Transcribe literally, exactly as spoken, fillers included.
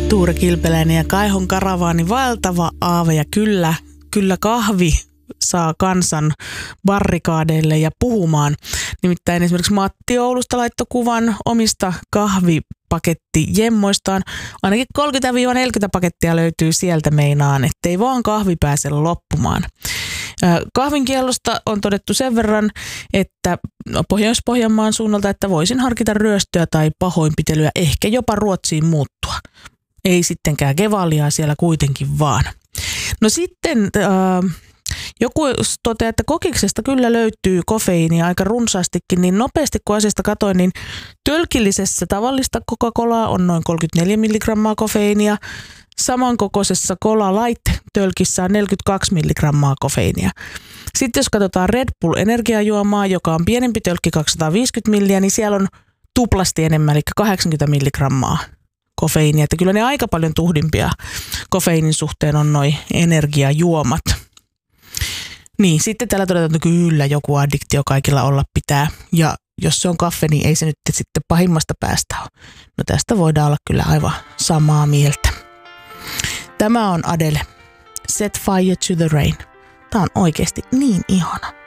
Tuure Kilpeläinen ja Kaihon karavaani, valtava aave ja kyllä, kyllä kahvi saa kansan barrikaadeille ja puhumaan. Nimittäin esimerkiksi Matti Oulusta laittoi kuvan omista kahvipakettijemmoistaan. Ainakin kolmekymmentä neljäkymmentä pakettia löytyy sieltä meinaan, ettei vaan kahvi pääse loppumaan. Kahvinkiellosta on todettu sen verran, että no, Pohjois-Pohjanmaan suunnalta, että voisin harkita ryöstöä tai pahoinpitelyä, ehkä jopa Ruotsiin muuttua. Ei sittenkään Gevalia siellä kuitenkin vaan. No sitten äh, joku toteaa, että kokiksesta kyllä löytyy kofeiinia aika runsaastikin, niin nopeasti kun asiasta katsoin, niin tölkillisessä tavallista Coca-Colaa on noin kolmekymmentäneljä milligrammaa kofeiinia. Samankokoisessa Cola Light-tölkissä on neljäkymmentäkaksi milligrammaa kofeiinia. Sitten jos katsotaan Red Bull energiajuomaa, joka on pienempi tölkki kaksisataaviisikymmentä milliä, niin siellä on tuplasti enemmän, eli kahdeksankymmentä milligrammaa kofeiinia. Että kyllä ne aika paljon tuhdimpia kofeiinin suhteen on noi energiajuomat. Niin, sitten täällä todetaan, että kyllä joku addiktio kaikilla olla pitää. Ja jos se on kaffe, niin ei se nyt sitten pahimmasta päästä ole. No tästä voidaan olla kyllä aivan samaa mieltä. Tämä on Adele. Set Fire to the Rain. Tämä on oikeasti niin ihana.